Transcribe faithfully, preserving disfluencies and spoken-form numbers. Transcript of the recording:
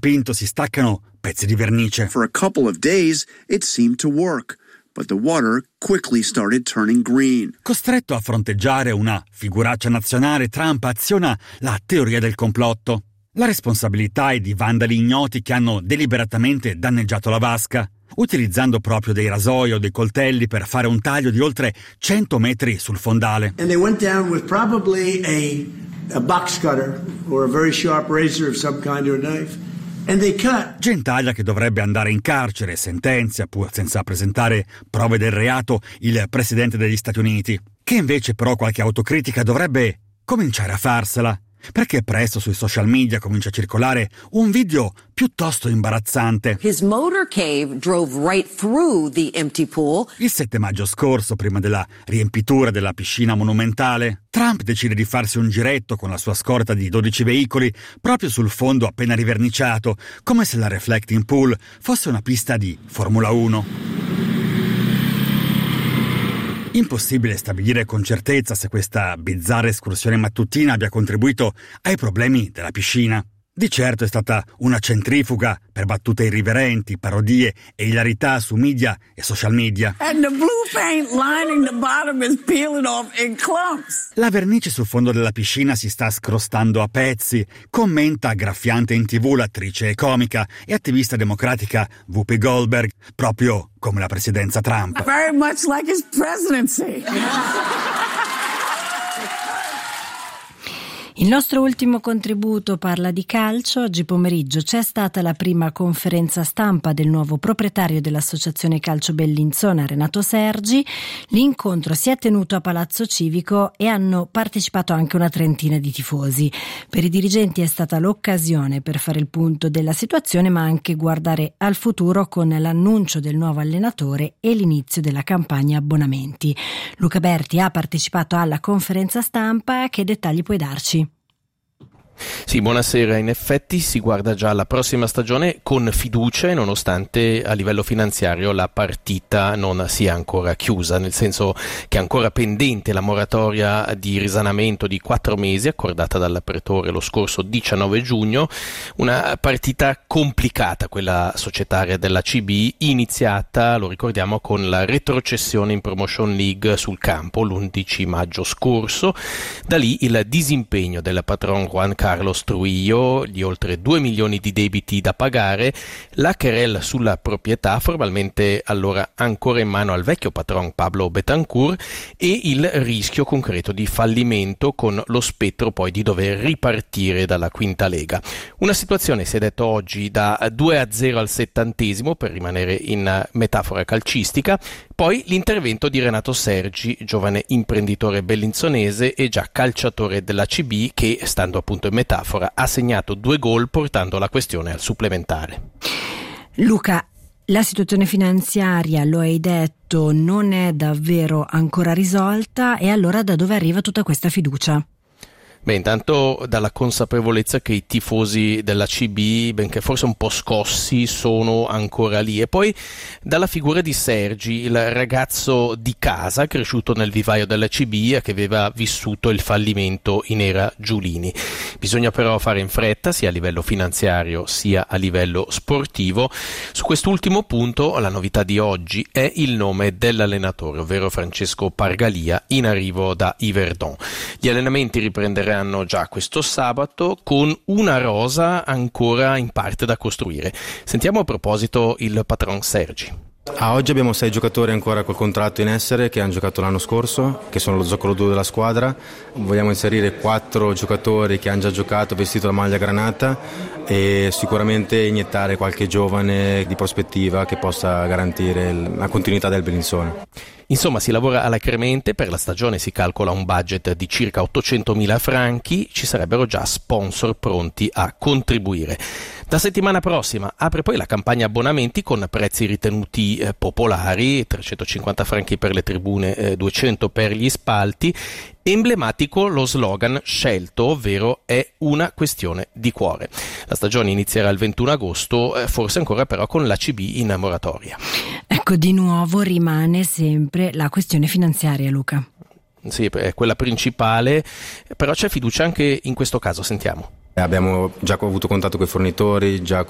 dipinto si staccano pezzi di vernice. For a couple of days, it seemed to work, but the water quickly started turning green. Costretto a fronteggiare una figuraccia nazionale, Trump aziona la teoria del complotto. La responsabilità è di vandali ignoti che hanno deliberatamente danneggiato la vasca, utilizzando proprio dei rasoi o dei coltelli per fare un taglio di oltre cento metri sul fondale. And they went down with probably a, a box cutter or a very sharp razor of some kind or a knife. And they cut. Gentaglia che dovrebbe andare in carcere, sentenzia, pur senza presentare prove del reato, il presidente degli Stati Uniti, che invece però qualche autocritica dovrebbe cominciare a farsela, perché presto sui social media comincia a circolare un video piuttosto imbarazzante. His motorcade drove right through the empty pool. Il sette maggio scorso, prima della riempitura della piscina monumentale, Trump decide di farsi un giretto con la sua scorta di dodici veicoli proprio sul fondo appena riverniciato, come se la reflecting pool fosse una pista di Formula uno. Impossibile stabilire con certezza se questa bizzarra escursione mattutina abbia contribuito ai problemi della piscina. Di certo è stata una centrifuga per battute irriverenti, parodie e ilarità su media e social media. And the blue paint lining the bottom is peeling off in clumps. La vernice sul fondo della piscina si sta scrostando a pezzi, commenta graffiante in tv l'attrice e comica e attivista democratica Whoopi Goldberg, proprio come la presidenza Trump. Very much like his presidency. Il nostro ultimo contributo parla di calcio. Oggi pomeriggio c'è stata la prima conferenza stampa del nuovo proprietario dell'Associazione Calcio Bellinzona, Renato Sergi. L'incontro si è tenuto a Palazzo Civico e hanno partecipato anche una trentina di tifosi. Per i dirigenti è stata l'occasione per fare il punto della situazione, ma anche guardare al futuro con l'annuncio del nuovo allenatore e l'inizio della campagna abbonamenti. Luca Berti ha partecipato alla conferenza stampa. Che dettagli puoi darci? Sì, buonasera. In effetti si guarda già alla prossima stagione con fiducia, nonostante a livello finanziario la partita non sia ancora chiusa, nel senso che è ancora pendente la moratoria di risanamento di quattro mesi accordata dal Pretore lo scorso diciannove giugno. Una partita complicata, quella societaria della C B, iniziata, lo ricordiamo, con la retrocessione in Promotion League sul campo l'undici maggio scorso. Da lì il disimpegno del patron Juan Carlos Trujillo, gli oltre due milioni di debiti da pagare, la querela sulla proprietà formalmente allora ancora in mano al vecchio patron Pablo Betancourt e il rischio concreto di fallimento con lo spettro poi di dover ripartire dalla quinta lega. Una situazione, si è detto oggi, da due a zero al settantesimo, per rimanere in metafora calcistica. Poi l'intervento di Renato Sergi, giovane imprenditore bellinzonese e già calciatore della C B, che, stando appunto in metafora, ha segnato due gol portando la questione al supplementare. Luca, la situazione finanziaria, lo hai detto, non è davvero ancora risolta, e allora da dove arriva tutta questa fiducia? Beh, intanto dalla consapevolezza che i tifosi della C B, benché forse un po' scossi, sono ancora lì, e poi dalla figura di Sergi, il ragazzo di casa cresciuto nel vivaio della C B che aveva vissuto il fallimento in era Giulini. Bisogna però fare in fretta sia a livello finanziario sia a livello sportivo. Su quest'ultimo punto la novità di oggi è il nome dell'allenatore, ovvero Francesco Pargalia, in arrivo da Yverdon. Gli allenamenti riprenderanno già questo sabato con una rosa ancora in parte da costruire. Sentiamo a proposito il patron Sergi. A oggi abbiamo sei giocatori ancora col contratto in essere che hanno giocato l'anno scorso, che sono lo zoccolo duro della squadra. Vogliamo inserire quattro giocatori che hanno già giocato, vestito la maglia granata, e sicuramente iniettare qualche giovane di prospettiva che possa garantire la continuità del Bellinzona. Insomma, si lavora alacremente. Per la stagione si calcola un budget di circa ottocentomila franchi, ci sarebbero già sponsor pronti a contribuire. Da settimana prossima apre poi la campagna abbonamenti con prezzi ritenuti eh, popolari, trecentocinquanta franchi per le tribune, eh, duecento per gli spalti. Emblematico lo slogan scelto, ovvero è una questione di cuore. La stagione inizierà il ventuno agosto, eh, forse ancora però con la C B in moratoria. Ecco, di nuovo rimane sempre la questione finanziaria, Luca. Sì, è quella principale, però c'è fiducia anche in questo caso, sentiamo. Abbiamo già avuto contatto con i fornitori, già